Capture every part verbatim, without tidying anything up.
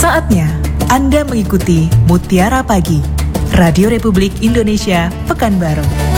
Saatnya Anda mengikuti Mutiara Pagi, Radio Republik Indonesia, Pekanbaru.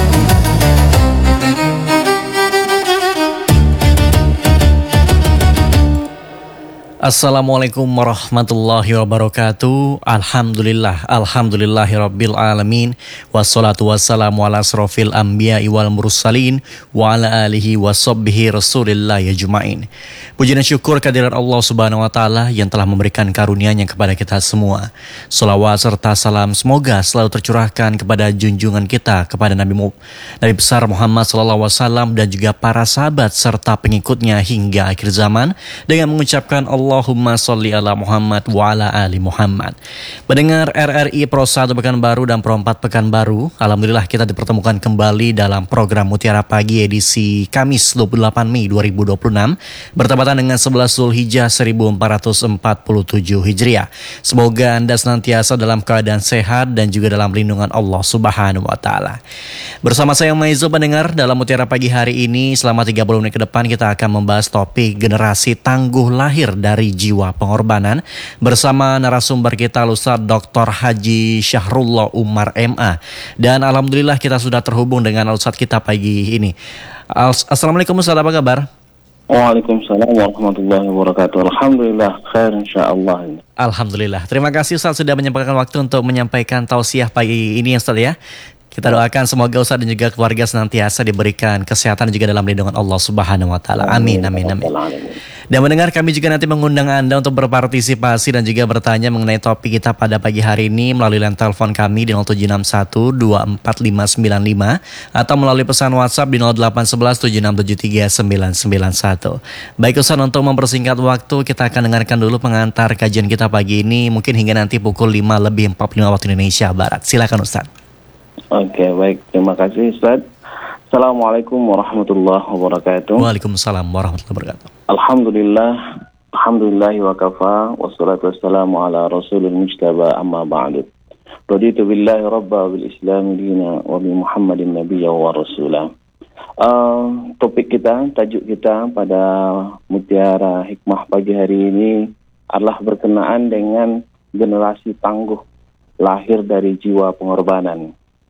Assalamualaikum warahmatullahi wabarakatuh. Alhamdulillah, alhamdulillahirabbil alamin. Wassalatu wassalamu ala asrofil anbiya'i wal mursalin wa ala alihi wa sahbihi rasulillah ajmain. Puji dan syukur kehadirat Allah Subhanahu wa taala yang telah memberikan karunia-Nya kepada kita semua. Shalawat serta salam semoga selalu tercurahkan kepada junjungan kita, kepada Nabi Mu, Nabi besar Muhammad sallallahu alaihi wasallam dan juga para sahabat serta pengikutnya hingga akhir zaman, dengan mengucapkan Allah Allahumma sholli ala Muhammad wa ala ali Muhammad. Mendengar R R I Pro satu Pekanbaru dan Pro empat Pekanbaru, alhamdulillah kita dipertemukan kembali dalam program Mutiara Pagi edisi Kamis dua puluh delapan Mei dua ribu dua puluh enam bertepatan dengan sebelas Zulhijjah seribu empat ratus empat puluh tujuh Hijriah. Semoga Anda senantiasa dalam keadaan sehat dan juga dalam lindungan Allah Subhanahu wa taala. Bersama saya Maizo pendengar, dalam Mutiara Pagi hari ini selama tiga puluh menit ke depan kita akan membahas topik generasi tangguh lahir dari jiwa pengorbanan bersama narasumber kita Ustaz Doktor Haji Syahrullah Umar M A. Dan alhamdulillah kita sudah terhubung dengan Ustaz kita pagi ini. Assalamualaikum Ustaz, apa kabar? Waalaikumsalam warahmatullahi wabarakatuh. Alhamdulillah khair insyaallah. Alhamdulillah. Terima kasih Ustaz sudah menyempatkan waktu untuk menyampaikan tausiah pagi ini Ustaz ya. Kita doakan semoga Ustaz dan juga keluarga senantiasa diberikan kesehatan juga dalam lindungan Allah Subhanahu wa taala. Amin amin amin. Dan mendengar, kami juga nanti mengundang Anda untuk berpartisipasi dan juga bertanya mengenai topik kita pada pagi hari ini melalui line telepon kami di nol tujuh enam satu dua empat lima sembilan lima atau melalui pesan WhatsApp di nol delapan satu satu tujuh enam tujuh tiga sembilan sembilan satu. Baik Ustaz, untuk mempersingkat waktu kita akan dengarkan dulu pengantar kajian kita pagi ini mungkin hingga nanti pukul lima lebih empat puluh lima waktu Indonesia Barat. Silakan Ustaz. Oke, baik. Terima kasih Ustaz. Assalamualaikum warahmatullahi wabarakatuh. Waalaikumsalam warahmatullahi wabarakatuh. Alhamdulillah. Alhamdulillahi wa kafa. Wassalatu wassalamu ala rasulil mujtaba amma ba'du. Raditu billahi rabba bil islam dina wa bi muhammadin nabiyya wa rasulah. Uh, topik kita, tajuk kita pada Mutiara Hikmah pagi hari ini adalah berkenaan dengan generasi tangguh lahir dari jiwa pengorbanan.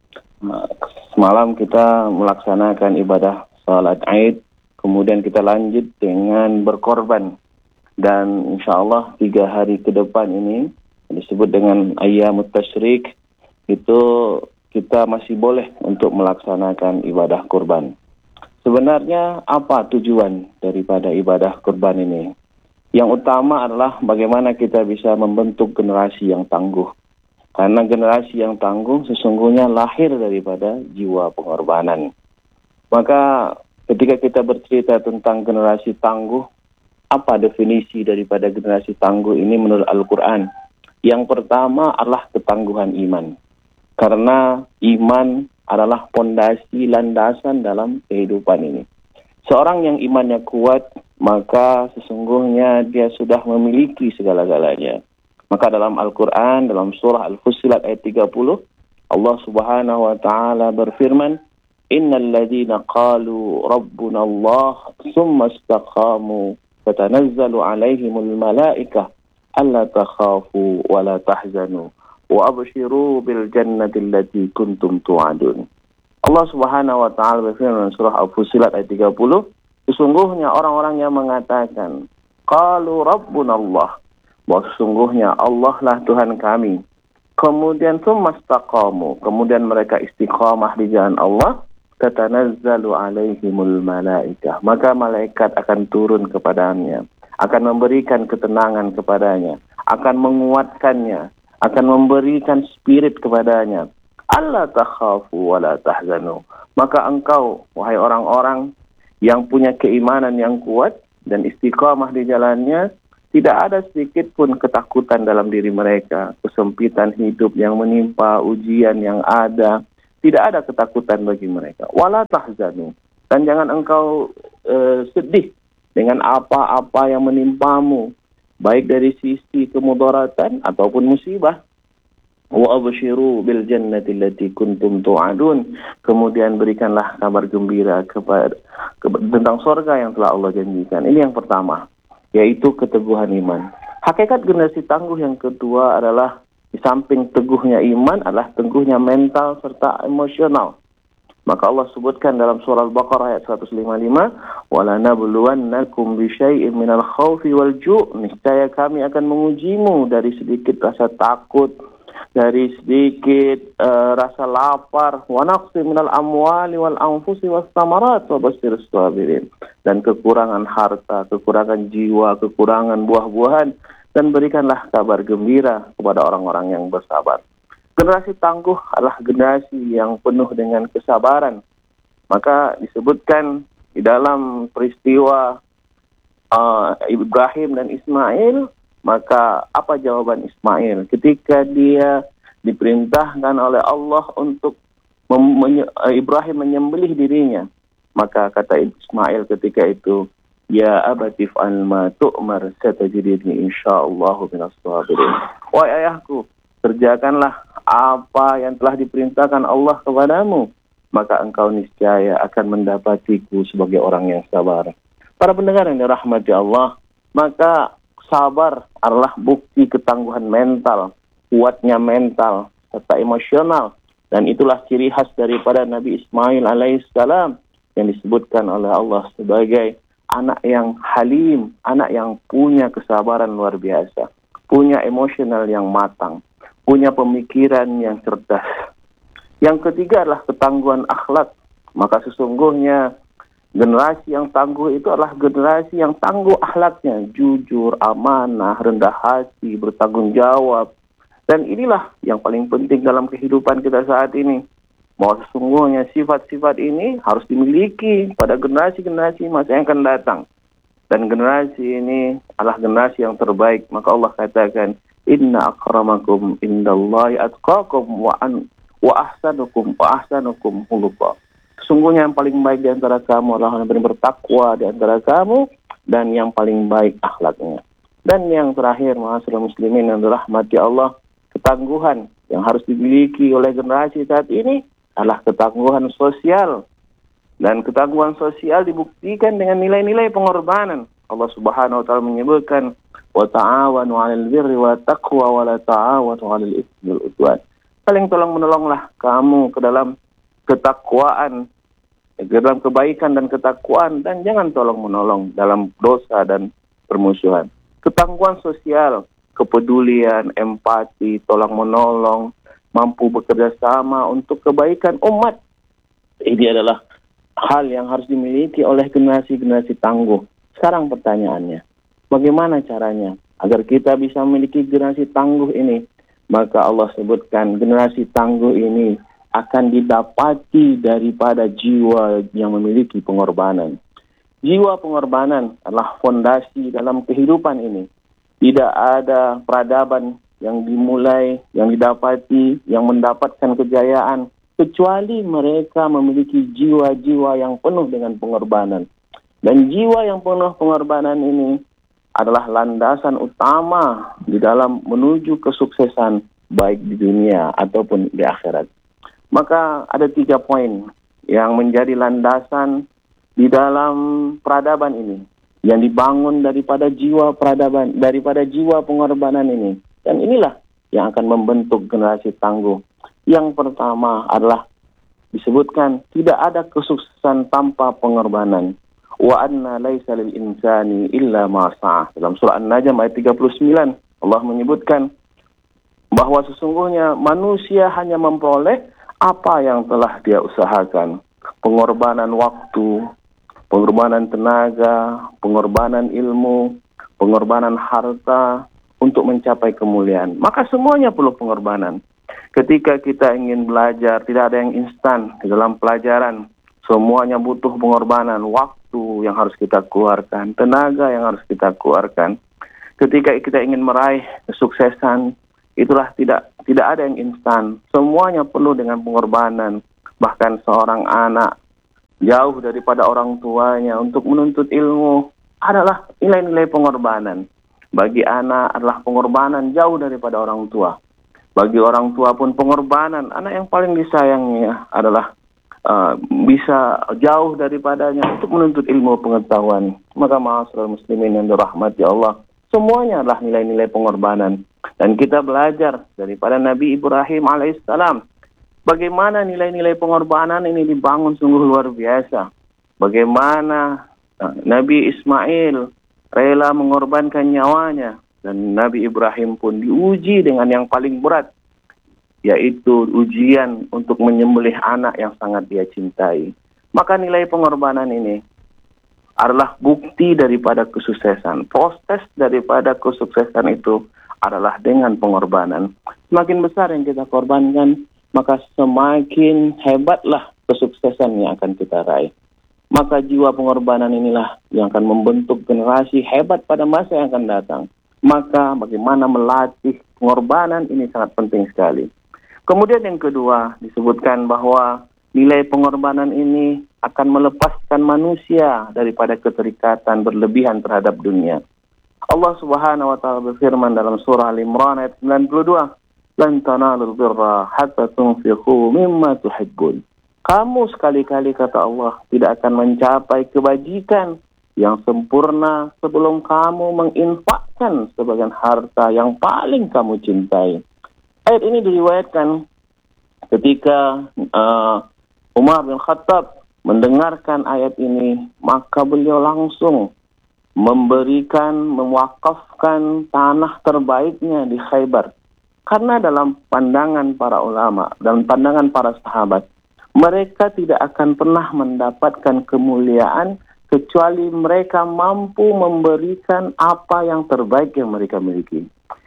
Semalam kita melaksanakan ibadah salat Aid, kemudian kita lanjut dengan berkorban, dan insya Allah tiga hari ke depan ini disebut dengan Ayyamut Tasyrik, itu kita masih boleh untuk melaksanakan ibadah kurban. Sebenarnya apa tujuan daripada ibadah kurban ini? Yang utama adalah bagaimana kita bisa membentuk generasi yang tangguh. Karena generasi yang tangguh sesungguhnya lahir daripada jiwa pengorbanan. Maka ketika kita bercerita tentang generasi tangguh, apa definisi daripada generasi tangguh ini menurut Al-Quran? Yang pertama adalah ketangguhan iman. Karena iman adalah pondasi landasan dalam kehidupan ini. Seorang yang imannya kuat, maka sesungguhnya dia sudah memiliki segala-galanya. Maka dalam Al-Quran, dalam surah Al-Fussilat ayat tiga puluh, Allah Subhanahu wa taala berfirman, "Innal ladzina qalu rabbuna Allah tsumma istaqamu fatanazzalu 'alaihimul malaikah alla takhafu wa la tahzanu wa abshiru bil jannati allati kuntum tu'adun." Allah Subhanahu wa taala berfirman dalam surah Al-Fussilat ayat tiga puluh, sesungguhnya orang-orang yang mengatakan qalu rabbuna Allah, bahwa sesungguhnya Allah lah Tuhan kami. Kemudian tsumastaqamu, kemudian mereka istiqamah di jalan Allah, tatanazzalu alaihimul malaikah, maka malaikat akan turun kepadanya, akan memberikan ketenangan kepadanya, akan menguatkannya, akan memberikan spirit kepadanya. Alla takhafu wa la tahzanu, maka engkau wahai orang-orang yang punya keimanan yang kuat dan istiqamah di jalannya, tidak ada sedikit pun ketakutan dalam diri mereka. Kesempitan hidup yang menimpa, ujian yang ada, tidak ada ketakutan bagi mereka. Wala tahzanu, dan jangan engkau uh, sedih dengan apa-apa yang menimpamu, baik dari sisi kemudaratan ataupun musibah. Wa abshiru bil jannati allati kuntum tu'adun, kemudian berikanlah kabar gembira kepada ke, tentang surga yang telah Allah janjikan. Ini yang pertama, yaitu keteguhan iman. Hakikat generasi tangguh yang kedua adalah di samping teguhnya iman adalah teguhnya mental serta emosional. Maka Allah sebutkan dalam surah Al-Baqarah ayat seratus lima puluh lima, "Walanabluwannakum bisyai'in minal khaufi wal ju'." Niscaya kami akan mengujimu dari sedikit rasa takut, dari sedikit uh, rasa lapar, wa naqsi minal amwali wal anfusi was samarat wa basyirus sabirin, dan kekurangan harta, kekurangan jiwa, kekurangan buah-buahan, dan berikanlah kabar gembira kepada orang-orang yang bersabar. Generasi tangguh adalah generasi yang penuh dengan kesabaran. Maka disebutkan di dalam peristiwa uh, Ibrahim dan Ismail, maka apa jawaban Ismail ketika dia diperintahkan oleh Allah untuk mem- Ibrahim menyembelih dirinya? Maka kata Ismail ketika itu, "Ya abati fa'al ma tu'mar satajidni insyaallah minas sabirin." Wahai ayahku, kerjakanlah apa yang telah diperintahkan Allah kepadamu, maka engkau niscaya akan mendapatiku sebagai orang yang sabar. Para pendengar yang dirahmati Allah, maka sabar adalah bukti ketangguhan mental, kuatnya mental, serta emosional. Dan itulah ciri khas daripada Nabi Ismail alaihissalam yang disebutkan oleh Allah sebagai anak yang halim, anak yang punya kesabaran luar biasa, punya emosional yang matang, punya pemikiran yang cerdas. Yang ketiga adalah ketangguhan akhlak. Maka sesungguhnya generasi yang tangguh itu adalah generasi yang tangguh akhlaknya, jujur, amanah, rendah hati, bertanggung jawab. Dan inilah yang paling penting dalam kehidupan kita saat ini. Bahwa sesungguhnya sifat-sifat ini harus dimiliki pada generasi-generasi masa yang akan datang. Dan generasi ini adalah generasi yang terbaik. Maka Allah katakan, "Inna akramakum indallahi atqakum wa an wa ahsanukum wa ahsanukum khuluqa." Sesungguhnya yang paling baik di antara kamu adalah yang paling bertakwa di antara kamu dan yang paling baik akhlaknya. Dan yang terakhir, ma'asyiral muslimin yang dirahmati Allah, ketangguhan yang harus dimiliki oleh generasi saat ini adalah ketangguhan sosial. Dan ketangguhan sosial dibuktikan dengan nilai-nilai pengorbanan. Allah Subhanahu wa taala menyebutkan, "Wa ta'awanu 'alal birri wa taqwa wa la ta'awanu 'alal itsmi wal 'udwan." Saling tolong-menolonglah kamu ke dalam ketakwaan, ke dalam kebaikan dan ketakwaan, dan jangan tolong-menolong dalam dosa dan permusuhan. Ketangguhan sosial, kepedulian, empati, tolong-menolong, mampu bekerja sama untuk kebaikan umat. Ini adalah hal yang harus dimiliki oleh generasi-generasi tangguh. Sekarang pertanyaannya, bagaimana caranya agar kita bisa memiliki generasi tangguh ini? Maka Allah sebutkan generasi tangguh ini akan didapati daripada jiwa yang memiliki pengorbanan. Jiwa pengorbanan adalah fondasi dalam kehidupan ini. Tidak ada peradaban yang dimulai, yang didapati, yang mendapatkan kejayaan, kecuali mereka memiliki jiwa-jiwa yang penuh dengan pengorbanan. Dan jiwa yang penuh pengorbanan ini adalah landasan utama di dalam menuju kesuksesan baik di dunia ataupun di akhirat. Maka ada tiga poin yang menjadi landasan di dalam peradaban ini, yang dibangun daripada jiwa peradaban, daripada jiwa pengorbanan ini. Dan inilah yang akan membentuk generasi tangguh. Yang pertama adalah disebutkan tidak ada kesuksesan tanpa pengorbanan. Wa anna laisa lil insani illa ma sa'a. Dalam surah An-Najm ayat tiga puluh sembilan, Allah menyebutkan bahwa sesungguhnya manusia hanya memperoleh apa yang telah dia usahakan. Pengorbanan waktu, pengorbanan tenaga, pengorbanan ilmu, pengorbanan harta untuk mencapai kemuliaan. Maka semuanya perlu pengorbanan. Ketika kita ingin belajar, tidak ada yang instan di dalam pelajaran. Semuanya butuh pengorbanan, waktu yang harus kita keluarkan, tenaga yang harus kita keluarkan. Ketika kita ingin meraih kesuksesan, itulah tidak tidak ada yang instan. Semuanya penuh dengan pengorbanan. Bahkan seorang anak jauh daripada orang tuanya untuk menuntut ilmu adalah nilai-nilai pengorbanan. Bagi anak adalah pengorbanan jauh daripada orang tua. Bagi orang tua pun pengorbanan. Anak yang paling disayangnya adalah Uh, bisa jauh daripadanya untuk menuntut ilmu pengetahuan. Maka ma'asyiral muslimin yang dirahmati Allah, Semuanya adalah nilai-nilai pengorbanan. Dan kita belajar daripada Nabi Ibrahim alaihissalam. Bagaimana nilai-nilai pengorbanan ini dibangun sungguh luar biasa. Bagaimana Nabi Ismail rela mengorbankan nyawanya. Dan Nabi Ibrahim pun diuji dengan yang paling berat, yaitu ujian untuk menyembelih anak yang sangat dia cintai. Maka nilai pengorbanan ini adalah bukti daripada kesuksesan. Proses daripada kesuksesan itu adalah dengan pengorbanan. Semakin besar yang kita korbankan, maka semakin hebatlah kesuksesan yang akan kita raih. Maka jiwa pengorbanan inilah yang akan membentuk generasi hebat pada masa yang akan datang. Maka bagaimana melatih pengorbanan ini sangat penting sekali. Kemudian yang kedua disebutkan bahwa nilai pengorbanan ini akan melepaskan manusia daripada keterikatan berlebihan terhadap dunia. Allah Subhanahu wa taala berfirman dalam surah Al-Imran ayat sembilan puluh dua, "Lan tanalul birra hatta tunfiqu mimma tuhibbun." Kamu sekali-kali, kata Allah, tidak akan mencapai kebajikan yang sempurna sebelum kamu menginfakkan sebagian harta yang paling kamu cintai. Ayat ini diriwayatkan ketika uh, Umar bin Khattab mendengarkan ayat ini, maka beliau langsung memberikan, mewakafkan tanah terbaiknya di Khaybar. Karena dalam pandangan para ulama, dalam pandangan para sahabat, mereka tidak akan pernah mendapatkan kemuliaan kecuali mereka mampu memberikan apa yang terbaik yang mereka miliki.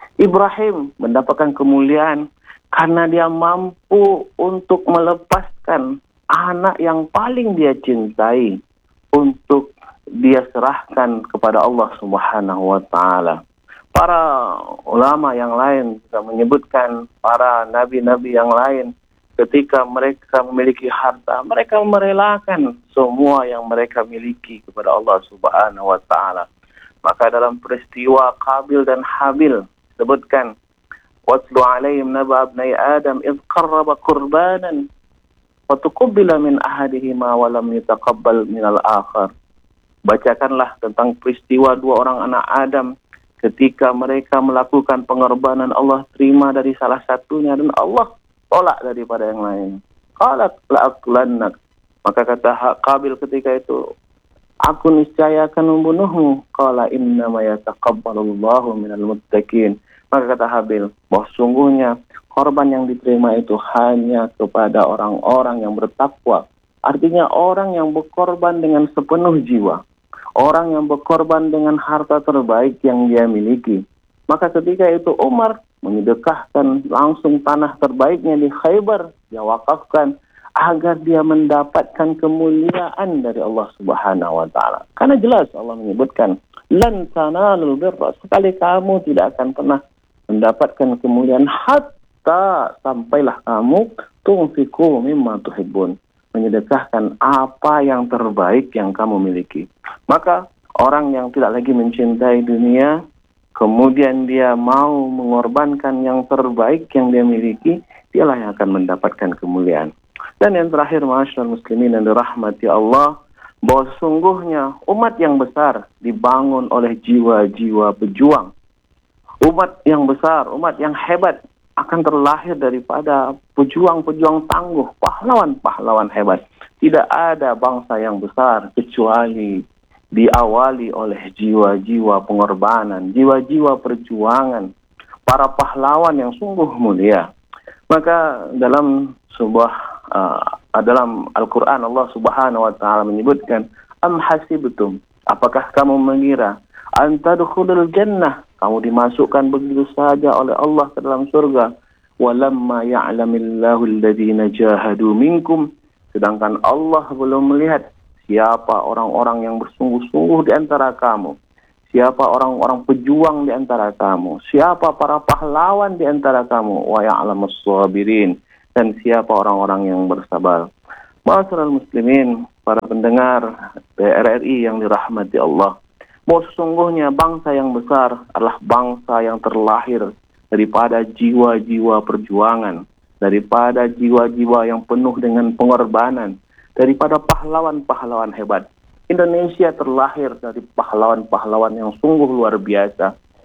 Ibrahim mendapatkan kemuliaan karena dia mampu untuk melepaskan anak yang paling dia cintai untuk dia serahkan kepada Allah Subhanahu wa taala. Para ulama yang lain juga menyebutkan para nabi-nabi yang lain ketika mereka memiliki harta, mereka merelakan semua yang mereka miliki kepada Allah Subhanahu wa taala. Maka dalam peristiwa Qabil dan Habil disebutkan, "Watlu 'alaihim naba ibnai Adam idh qarraba qurbanan fatuqabbala min ahadihima wa lam yataqabbal min al-akhar." Bacakanlah tentang peristiwa dua orang anak Adam ketika mereka melakukan pengorbanan, Allah terima dari salah satunya dan Allah tolak daripada yang lain. Qala la'aqlannak. Maka kata Qabil ketika itu, aku niscaya akan membunuhmu. Qala innama yataqabbalullahu minal muttaqin. Maka kata Habil, bahwa sungguhnya korban yang diterima itu hanya kepada orang-orang yang bertakwa. Artinya orang yang berkorban dengan sepenuh jiwa. Orang yang berkorban dengan harta terbaik yang dia miliki. Maka ketika itu Umar menyedekahkan langsung tanah terbaiknya di Khaybar. Dia wakafkan agar dia mendapatkan kemuliaan dari Allah Subhanahu wa taala. Karena jelas Allah menyebutkan, "Lan tanalul birra." Sekali kamu tidak akan pernah mendapatkan kemuliaan hatta sampailah kamu tunfiqu mimma tuhibbun. Menyedekahkan apa yang terbaik yang kamu miliki. Maka orang yang tidak lagi mencintai dunia, kemudian dia mau mengorbankan yang terbaik yang dia miliki, dialah yang akan mendapatkan kemuliaan. Dan yang terakhir, ma'asyiral muslimin yang dirahmati Allah, bahwa sungguhnya umat yang besar dibangun oleh jiwa-jiwa pejuang. Umat yang besar, umat yang hebat akan terlahir daripada pejuang-pejuang tangguh, pahlawan-pahlawan hebat. Tidak ada bangsa yang besar kecuali diawali oleh jiwa-jiwa pengorbanan, jiwa-jiwa perjuangan, para pahlawan yang sungguh mulia. Maka dalam sebuah uh, dalam Al-Quran Allah Subhanahu wa taala menyebutkan, am hasibtum, apakah kamu mengira antadkhulul jannah, kamu dimasukkan begitu saja oleh Allah ke dalam surga, walamma ya'lamillahu alladhina jahadu minkum, sedangkan Allah belum melihat siapa orang-orang yang bersungguh-sungguh di antara kamu, siapa orang-orang pejuang di antara kamu, siapa para pahlawan di antara kamu, wa ya'lamus sabirin, dan siapa orang-orang yang bersabar. Ma'asyiral muslimin, para pendengar P R R I yang dirahmati Allah, bahwa sesungguhnya bangsa yang besar adalah bangsa yang terlahir daripada jiwa-jiwa perjuangan, daripada jiwa-jiwa yang penuh dengan pengorbanan, daripada pahlawan-pahlawan hebat. Indonesia terlahir dari pahlawan-pahlawan yang sungguh luar biasa.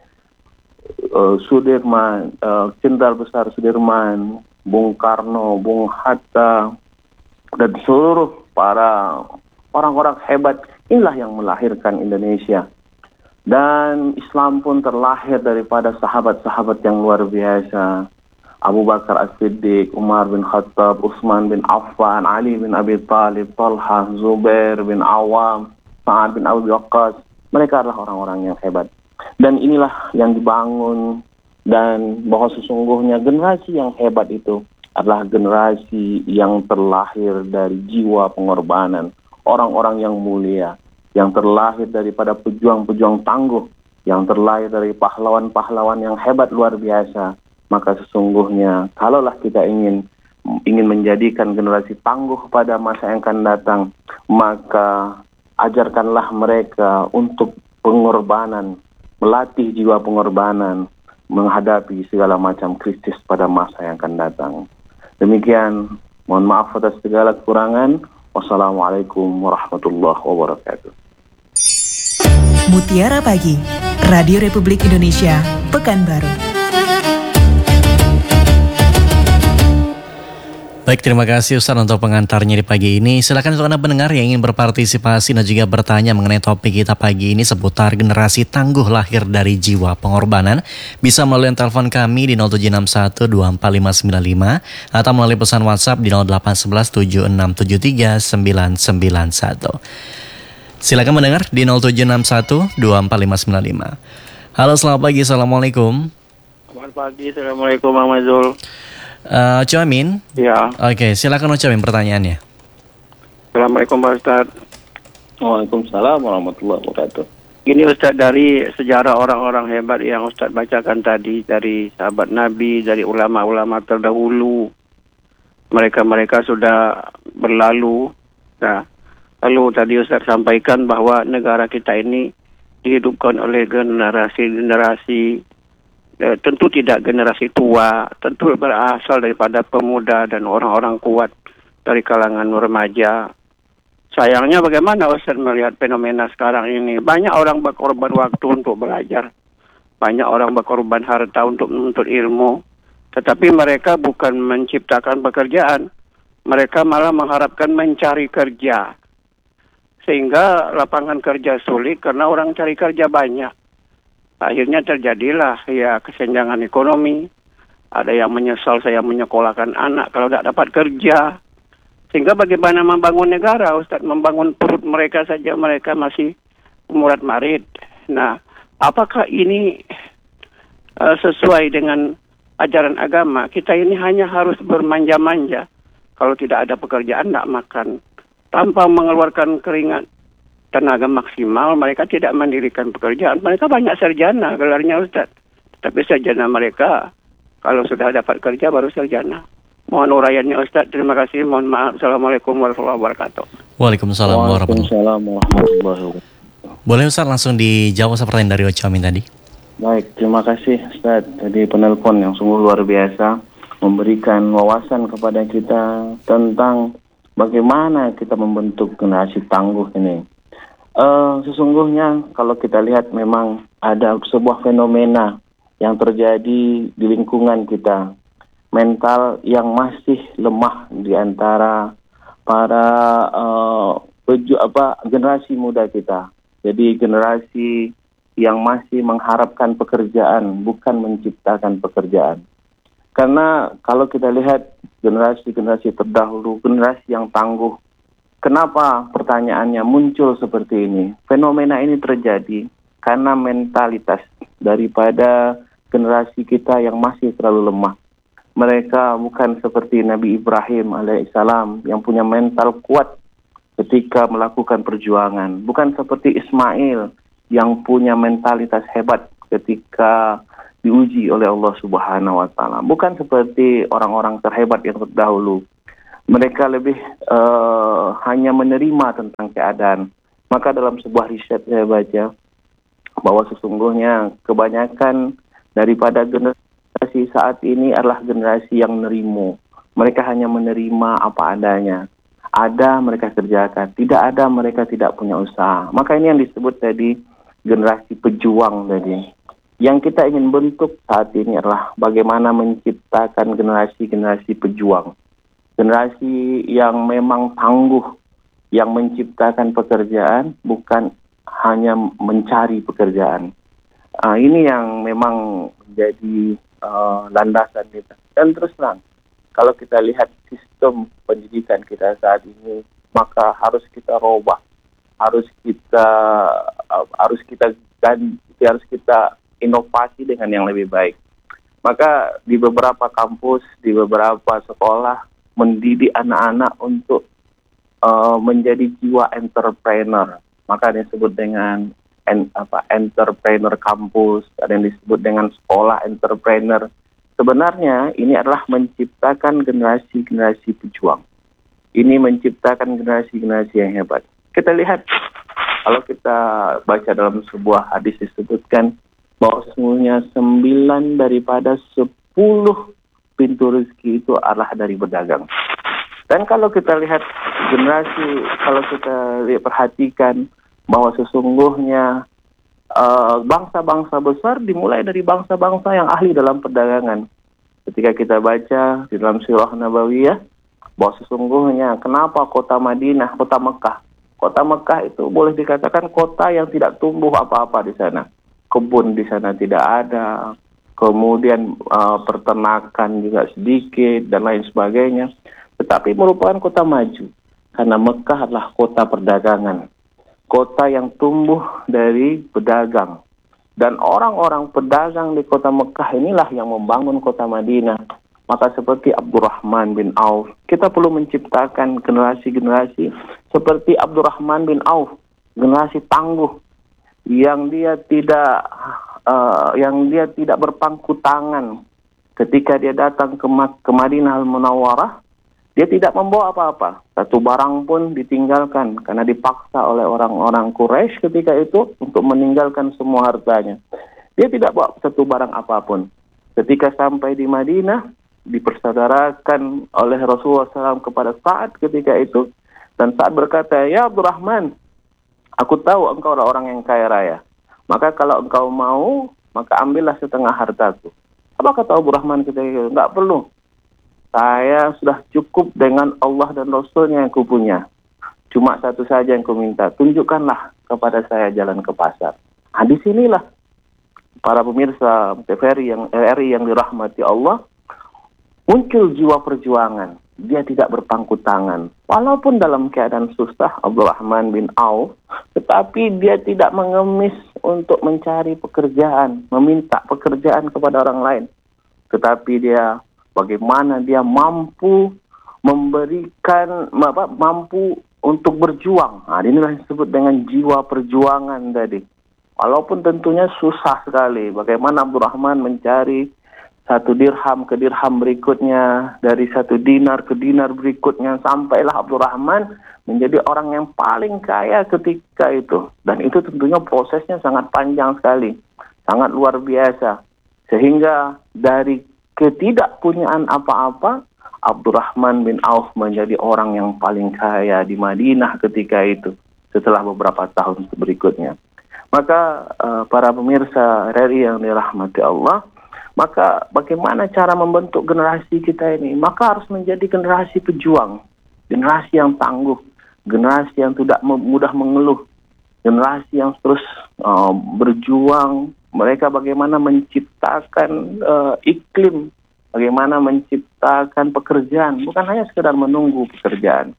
uh, Sudirman, uh, Jenderal Besar Sudirman, Bung Karno, Bung Hatta, dan seluruh para orang-orang hebat, inilah yang melahirkan Indonesia. Dan Islam pun terlahir daripada sahabat-sahabat yang luar biasa. Abu Bakar As-Siddiq, Umar bin Khattab, Utsman bin Affan, Ali bin Abi Thalib, Talha, Zubair bin Awam, Sa'ad bin Abi Waqqas. Mereka adalah orang-orang yang hebat. Dan inilah yang dibangun, dan bahwa sesungguhnya generasi yang hebat itu adalah generasi yang terlahir dari jiwa pengorbanan, orang-orang yang mulia, yang terlahir daripada pejuang-pejuang tangguh, yang terlahir dari pahlawan-pahlawan yang hebat luar biasa. Maka sesungguhnya kalaulah kita ingin ingin menjadikan generasi tangguh pada masa yang akan datang, maka ajarkanlah mereka untuk pengorbanan, melatih jiwa pengorbanan, menghadapi segala macam krisis pada masa yang akan datang. Demikian, mohon maaf atas segala kekurangan. Wassalamualaikum warahmatullahi wabarakatuh. Mutiara Pagi, Radio Republik Indonesia, Pekanbaru. Baik, terima kasih Ustaz untuk pengantarnya di pagi ini. Silakan untuk Anda pendengar yang ingin berpartisipasi dan juga bertanya mengenai topik kita pagi ini seputar generasi tangguh lahir dari jiwa pengorbanan. Bisa melalui telepon kami di nol tujuh enam satu dua empat lima sembilan lima atau melalui pesan WhatsApp di nol delapan satu satu tujuh enam tujuh tiga sembilan sembilan satu. Silakan mendengar di nol tujuh enam satu dua empat lima sembilan lima. Halo, selamat pagi. Assalamualaikum. Selamat pagi. Assalamualaikum, Bang Mazul. Uh, Ucamin? Ya. Oke, silakan Ucamin pertanyaannya. Assalamualaikum Pak Ustaz. Waalaikumsalam warahmatullahi wabarakatuh. Ini Ustaz, dari sejarah orang-orang hebat yang Ustaz bacakan tadi, dari sahabat Nabi, dari ulama-ulama terdahulu, mereka-mereka sudah berlalu. Nah, lalu tadi Ustaz sampaikan bahwa negara kita ini dihidupkan oleh generasi-generasi, Eh, tentu tidak generasi tua, tentu berasal daripada pemuda dan orang-orang kuat dari kalangan remaja. Sayangnya bagaimana Ustaz melihat fenomena sekarang ini? Banyak orang berkorban waktu untuk belajar, banyak orang berkorban harta untuk menuntut ilmu, tetapi mereka bukan menciptakan pekerjaan, mereka malah mengharapkan mencari kerja, sehingga lapangan kerja sulit karena orang cari kerja banyak. Akhirnya terjadilah ya kesenjangan ekonomi. Ada yang menyesal saya menyekolahkan anak kalau tidak dapat kerja. Sehingga bagaimana membangun negara, Ustaz? Membangun perut mereka saja mereka masih murat marit. Nah, apakah ini uh, sesuai dengan ajaran agama? Kita ini hanya harus bermanja-manja. Kalau tidak ada pekerjaan, tidak makan. Tanpa mengeluarkan keringat tenaga maksimal, mereka tidak mendirikan pekerjaan. Mereka banyak sarjana gelarnya Ustaz. Tapi sarjana mereka, kalau sudah dapat kerja baru sarjana. Mohon uraiannya Ustaz. Terima kasih. Mohon maaf. Assalamualaikum warahmatullahi wabarakatuh. Waalaikumsalam warahmatullahi wabarakatuh. Boleh Ustaz langsung dijawab pertanyaan dari Ucamin tadi? Baik, terima kasih Ustaz. Jadi penelpon yang sungguh luar biasa, memberikan wawasan kepada kita tentang bagaimana kita membentuk generasi tangguh ini. Uh, sesungguhnya kalau kita lihat memang ada sebuah fenomena yang terjadi di lingkungan kita, mental yang masih lemah di antara para uh, peju, apa, generasi muda kita. Jadi generasi yang masih mengharapkan pekerjaan, bukan menciptakan pekerjaan. Karena kalau kita lihat generasi-generasi terdahulu, generasi yang tangguh, kenapa pertanyaannya muncul seperti ini? Fenomena ini terjadi karena mentalitas daripada generasi kita yang masih terlalu lemah. Mereka bukan seperti Nabi Ibrahim alaihissalam yang punya mental kuat ketika melakukan perjuangan. Bukan seperti Ismail yang punya mentalitas hebat ketika diuji oleh Allah Subhanahu wa taala. Bukan seperti orang-orang terhebat yang terdahulu. Mereka lebih uh, hanya menerima tentang keadaan. Maka dalam sebuah riset saya baca bahwa sesungguhnya kebanyakan daripada generasi saat ini adalah generasi yang nerimo. Mereka hanya menerima apa adanya. Ada mereka kerjakan, tidak ada mereka tidak punya usaha. Maka ini yang disebut tadi generasi pejuang tadi. Yang kita ingin bentuk saat ini adalah bagaimana menciptakan generasi-generasi pejuang. Generasi yang memang tangguh, yang menciptakan pekerjaan, bukan hanya mencari pekerjaan. Uh, ini yang memang menjadi uh, landasan kita. Dan terus terang, kalau kita lihat sistem pendidikan kita saat ini, maka harus kita robah, harus kita uh, harus kita ganti, harus kita inovasi dengan yang lebih baik. Maka di beberapa kampus, di beberapa sekolah mendidik anak-anak untuk uh, menjadi jiwa entrepreneur. Maka disebut dengan en, apa entrepreneur kampus, ada yang disebut dengan sekolah entrepreneur. Sebenarnya ini adalah menciptakan generasi-generasi pejuang. Ini menciptakan generasi-generasi yang hebat. Kita lihat, kalau kita baca dalam sebuah hadis disebutkan bahwa sesungguhnya sembilan daripada sepuluh pintu rezeki itu adalah dari berdagang. Dan kalau kita lihat generasi, kalau kita lihat, perhatikan bahwa sesungguhnya uh, bangsa-bangsa besar dimulai dari bangsa-bangsa yang ahli dalam perdagangan. Ketika kita baca di dalam Sirah Nabawiyah bahwa sesungguhnya kenapa kota Madinah, kota Mekah, kota Mekah itu boleh dikatakan kota yang tidak tumbuh apa-apa di sana. Kebun di sana tidak ada, kemudian uh, peternakan juga sedikit dan lain sebagainya. Tetapi merupakan kota maju karena Mekah adalah kota perdagangan, kota yang tumbuh dari pedagang. Dan orang-orang pedagang di kota Mekah inilah yang membangun kota Madinah. Maka seperti Abdurrahman bin Auf, kita perlu menciptakan generasi-generasi seperti Abdurrahman bin Auf, generasi tangguh yang dia tidak uh, yang dia tidak berpangku tangan ketika dia datang ke, ke Madinah Al-Munawwarah. Dia tidak membawa apa-apa, satu barang pun ditinggalkan karena dipaksa oleh orang-orang Quraisy ketika itu untuk meninggalkan semua hartanya. Dia tidak bawa satu barang apapun. Ketika sampai di Madinah, dipersaudarakan oleh Rasulullah shallallahu alaihi wasallam kepada Sa'ad ketika itu, dan Sa'ad berkata, "Ya Abdurrahman, aku tahu engkau adalah orang yang kaya raya. Maka kalau engkau mau, maka ambillah setengah hartaku." Apa kata Abdurrahman ketika itu? Enggak perlu. Saya sudah cukup dengan Allah dan Rasulnya yang kupunya. Cuma satu saja yang kuminta, tunjukkanlah kepada saya jalan ke pasar. Nah, di sinilah para pemirsa T V R I yang, R I yang dirahmati Allah, muncul jiwa perjuangan. Dia tidak berpangku tangan. Walaupun dalam keadaan susah, Abdurrahman bin Auf, tetapi dia tidak mengemis untuk mencari pekerjaan, meminta pekerjaan kepada orang lain. Tetapi dia bagaimana dia mampu memberikan, apa, mampu untuk berjuang. Nah, inilah yang disebut dengan jiwa perjuangan tadi. Walaupun tentunya susah sekali. Bagaimana Abdurrahman mencari satu dirham ke dirham berikutnya, dari satu dinar ke dinar berikutnya, sampailah Abdurrahman menjadi orang yang paling kaya ketika itu. Dan itu tentunya prosesnya sangat panjang sekali, sangat luar biasa. Sehingga dari ketidakpunyaan apa-apa, Abdurrahman bin Auf menjadi orang yang paling kaya di Madinah ketika itu, setelah beberapa tahun berikutnya. Maka uh, para pemirsa R R I yang dirahmati Allah, maka bagaimana cara membentuk generasi kita ini? Maka harus menjadi generasi pejuang, generasi yang tangguh, generasi yang tidak mudah mengeluh, generasi yang terus uh, berjuang. Mereka bagaimana menciptakan uh, iklim, bagaimana menciptakan pekerjaan, bukan hanya sekedar menunggu pekerjaan.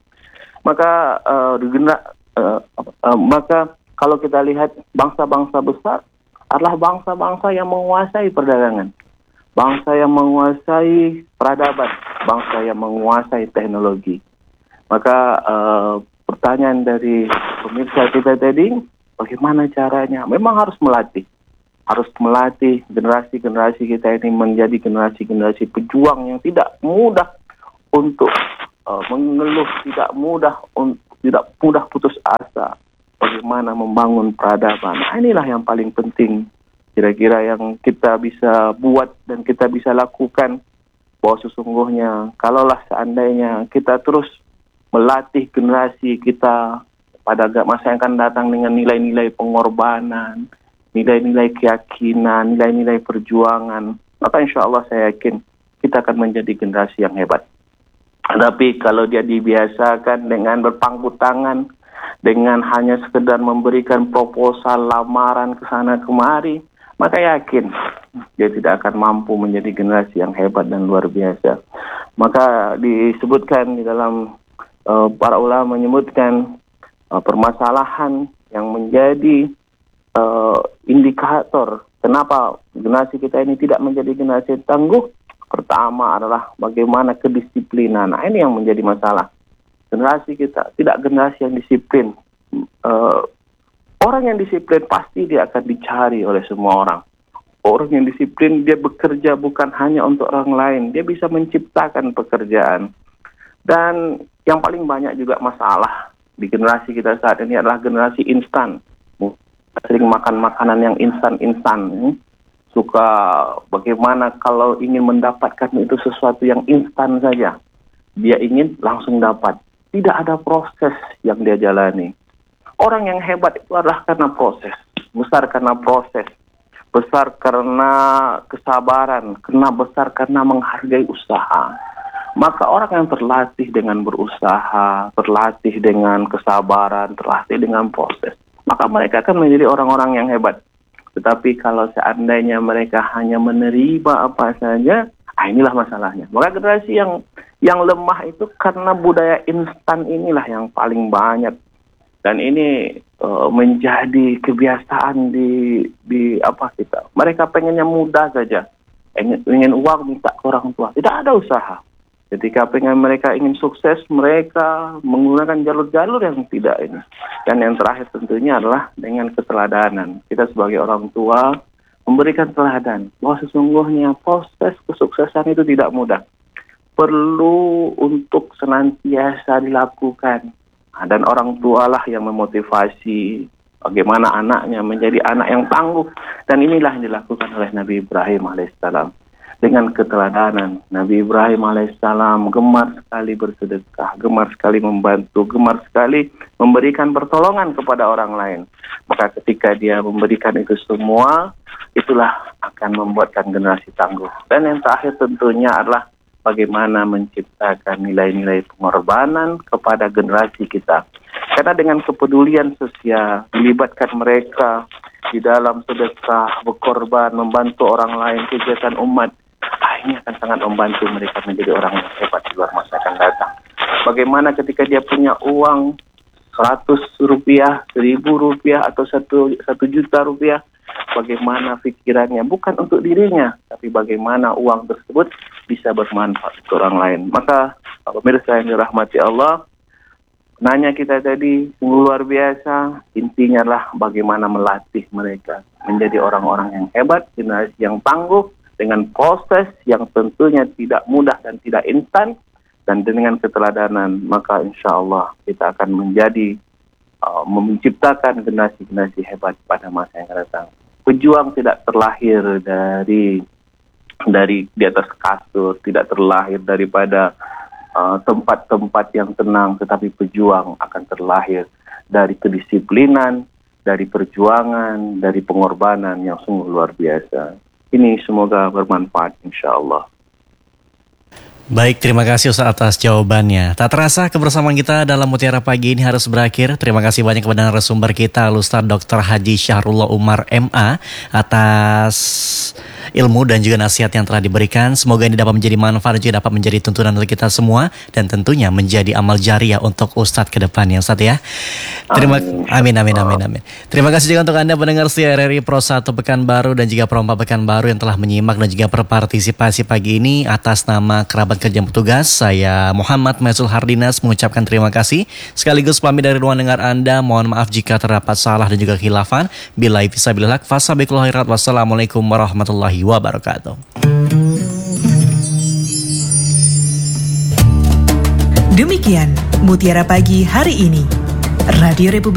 Maka uh, uh, uh, maka kalau kita lihat bangsa-bangsa besar adalah bangsa-bangsa yang menguasai perdagangan, bangsa yang menguasai peradaban, bangsa yang menguasai teknologi. Maka uh, pertanyaan dari pemirsa kita tadi, bagaimana caranya? Memang harus melatih. Harus melatih generasi-generasi kita ini menjadi generasi-generasi pejuang yang tidak mudah untuk uh, mengeluh, tidak mudah un- tidak mudah putus asa. Bagaimana membangun peradaban. Nah, inilah yang paling penting kira-kira yang kita bisa buat dan kita bisa lakukan, bahwa sesungguhnya kalaulah seandainya kita terus melatih generasi kita pada masa yang akan datang dengan nilai-nilai pengorbanan, nilai-nilai keyakinan, nilai-nilai perjuangan, maka insya Allah saya yakin kita akan menjadi generasi yang hebat. Tapi kalau dia dibiasakan dengan berpangku tangan, dengan hanya sekedar memberikan proposal, lamaran ke sana kemari, maka yakin dia tidak akan mampu menjadi generasi yang hebat dan luar biasa. Maka disebutkan di dalam uh, para ulama menyebutkan uh, permasalahan yang menjadi uh, indikator kenapa generasi kita ini tidak menjadi generasi tangguh. Pertama adalah bagaimana kedisiplinan. Nah, ini yang menjadi masalah. Generasi kita tidak generasi yang disiplin. Uh, orang yang disiplin pasti dia akan dicari oleh semua orang. Orang yang disiplin dia bekerja bukan hanya untuk orang lain. Dia bisa menciptakan pekerjaan. Dan yang paling banyak juga masalah di generasi kita saat ini adalah generasi instan. Sering makan makanan yang instan-instan. Suka bagaimana kalau ingin mendapatkan itu sesuatu yang instan saja. Dia ingin langsung dapat. Tidak ada proses yang dia jalani. Orang yang hebat itu adalah karena proses. Besar karena proses. Besar karena kesabaran. Karena besar karena menghargai usaha. Maka orang yang terlatih dengan berusaha, terlatih dengan kesabaran, terlatih dengan proses, maka mereka akan menjadi orang-orang yang hebat. Tetapi kalau seandainya mereka hanya menerima apa saja, ah inilah masalahnya. Maka generasi yang yang lemah itu karena budaya instan inilah yang paling banyak. Dan ini uh, menjadi kebiasaan di di apa kita. Mereka pengennya mudah saja. Ingin, ingin uang minta ke orang tua. Tidak ada usaha. Ketika pengen mereka ingin sukses, mereka menggunakan jalur-jalur yang tidak ini. Dan yang terakhir tentunya adalah dengan keteladanan. Kita sebagai orang tua memberikan teladan bahwa sesungguhnya proses kesuksesan itu tidak mudah. Perlu untuk senantiasa dilakukan. Nah, dan orang tualah yang memotivasi bagaimana anaknya menjadi anak yang tangguh. Dan inilah yang dilakukan oleh Nabi Ibrahim alaihissalam. Dengan keteladanan, Nabi Ibrahim alaihissalam gemar sekali bersedekah, gemar sekali membantu, gemar sekali memberikan pertolongan kepada orang lain. Maka ketika dia memberikan itu semua, itulah akan membuatkan generasi tangguh. Dan yang terakhir tentunya adalah bagaimana menciptakan nilai-nilai pengorbanan kepada generasi kita. Karena dengan kepedulian sosial, melibatkan mereka di dalam sedekah, berkorban, membantu orang lain, kegiatan umat, ah, ini akan sangat membantu mereka menjadi orang yang hebat di luar masa akan datang. Bagaimana ketika dia punya uang seratus rupiah, seribu rupiah, atau satu, satu juta rupiah, bagaimana pikirannya, bukan untuk dirinya, tapi bagaimana uang tersebut bisa bermanfaat untuk orang lain. Maka, pemirsa yang dirahmati Allah, nanya kita tadi sungguh luar biasa. Intinya adalah bagaimana melatih mereka menjadi orang-orang yang hebat, generasi yang tangguh, dengan proses yang tentunya tidak mudah dan tidak instan, dan dengan keteladanan, maka insya Allah kita akan menjadi uh, menciptakan generasi-generasi hebat pada masa yang akan datang. Pejuang tidak terlahir dari dari di atas kasur, tidak terlahir daripada uh, tempat-tempat yang tenang, tetapi pejuang akan terlahir dari kedisiplinan, dari perjuangan, dari pengorbanan yang sungguh luar biasa. Ini semoga bermanfaat insya Allah. Baik, terima kasih Ustaz atas jawabannya. Tak terasa kebersamaan kita dalam Mutiara Pagi ini harus berakhir. Terima kasih banyak kepada narasumber kita, Ustaz Doktor Haji Syahrullah Umar M A, atas ilmu dan juga nasihat yang telah diberikan. Semoga ini dapat menjadi manfaat dan juga dapat menjadi tuntunan untuk kita semua, dan tentunya menjadi amal jariah untuk Ustadz ke depannya, Ustadz ya. Terima amin amin amin amin. Terima kasih juga untuk Anda pendengar setia R R I Pro satu Pekanbaru dan juga Pro empat Pekanbaru yang telah menyimak dan juga berpartisipasi pagi ini. Atas nama kerabat kerja petugas, saya Muhammad Masul Hardinas mengucapkan terima kasih. Sekaligus pamit dari ruang dengar Anda. Mohon maaf jika terdapat salah dan juga khilafan. Billahi fisabilillah, fasabiqul khairat. Wassalamualaikum warahmatullahi wabarakatuh. Demikian Mutiara Pagi hari ini. Radio Republik